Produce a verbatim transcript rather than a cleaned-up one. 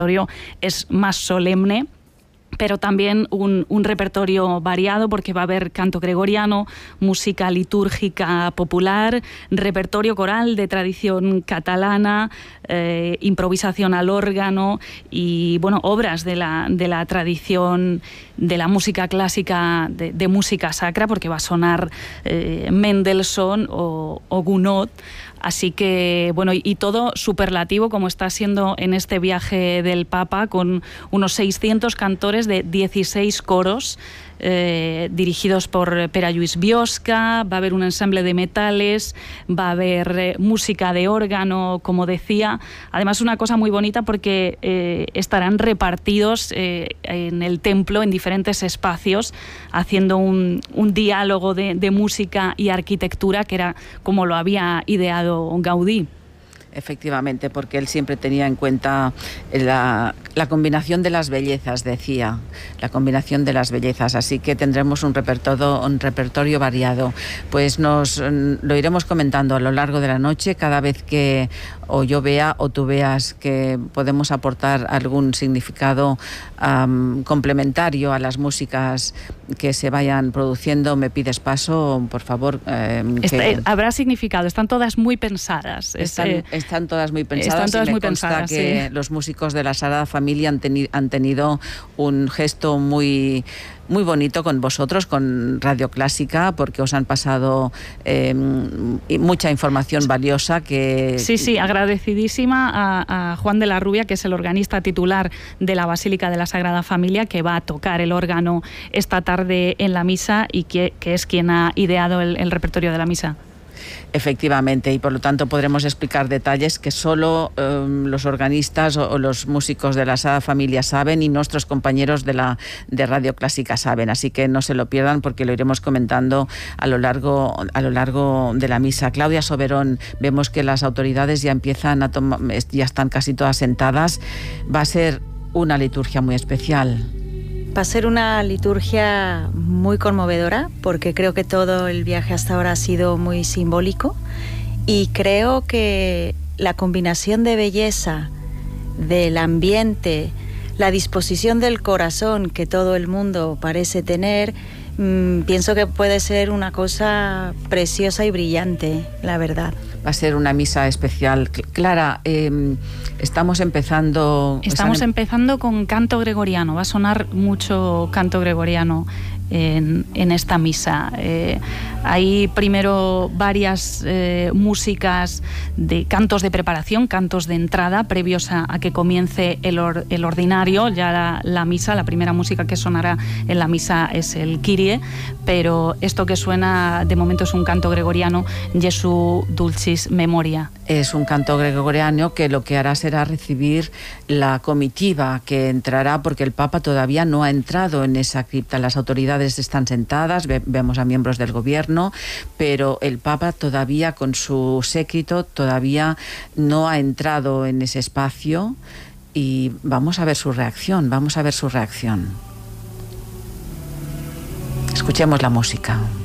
es más solemne, pero también un, un repertorio variado, porque va a haber canto gregoriano, música litúrgica popular, repertorio coral de tradición catalana, eh, improvisación al órgano y bueno, obras de la, de la tradición de la música clásica, de, de música sacra, porque va a sonar eh, Mendelssohn o, o Gounod. Así que, bueno, y, y todo superlativo, como está siendo en este viaje del Papa, con unos seiscientos cantores de dieciséis coros, eh, dirigidos por Pere Lluís Biosca. Va a haber un ensamble de metales, va a haber eh, música de órgano, como decía. Además, una cosa muy bonita, porque eh, estarán repartidos eh, en el templo, en diferentes espacios, haciendo un, un diálogo de, de música y arquitectura, que era como lo había ideado Gaudí. Efectivamente, porque él siempre tenía en cuenta la, la combinación de las bellezas, decía, la combinación de las bellezas, así que tendremos un repertorio, un repertorio variado. Pues nos lo iremos comentando a lo largo de la noche, cada vez que o yo vea o tú veas que podemos aportar algún significado um, complementario a las músicas que se vayan produciendo. Me pides paso, por favor. Eh, que habrá significado, están todas muy pensadas. Están, eh, están todas muy pensadas. Están todas y me muy consta pensadas, que sí. Los músicos de la Sagrada Familia han, teni han tenido un gesto muy muy bonito con vosotros, con Radio Clásica, porque os han pasado eh, mucha información valiosa que... Sí, sí, agradecidísima a, a Juan de la Rubia, que es el organista titular de la Basílica de la Sagrada Familia, que va a tocar el órgano esta tarde en la misa y que, que es quien ha ideado el, el repertorio de la misa. Efectivamente, y por lo tanto podremos explicar detalles que solo eh, los organistas o, o los músicos de la Sagrada Familia saben y nuestros compañeros de la de Radio Clásica saben, así que no se lo pierdan porque lo iremos comentando a lo largo a lo largo de la misa. Claudia Soberón, vemos que las autoridades ya empiezan a tomar, ya están casi todas sentadas. Va a ser una liturgia muy especial. Va a ser una liturgia muy conmovedora, porque creo que todo el viaje hasta ahora ha sido muy simbólico, y creo que la combinación de belleza, del ambiente, la disposición del corazón que todo el mundo parece tener, mmm, pienso que puede ser una cosa preciosa y brillante, la verdad. Va a ser una misa especial. Clara, eh, estamos empezando... Estamos están... empezando con canto gregoriano. Va a sonar mucho canto gregoriano en, en esta misa. Eh, hay primero varias eh, músicas de cantos de preparación, cantos de entrada, previos a, a que comience el, or, el ordinario, ya la, la misa. La primera música que sonará en la misa es el Kyrie, pero esto que suena de momento es un canto gregoriano, Jesu Dulcis Memoria. Es un canto gregoriano que lo que hará será recibir la comitiva que entrará, porque el Papa todavía no ha entrado en esa cripta. Las autoridades están sentadas, ve, vemos a miembros del gobierno, pero el Papa todavía, con su séquito, todavía no ha entrado en ese espacio, y vamos a ver su reacción, vamos a ver su reacción. Escuchemos la música.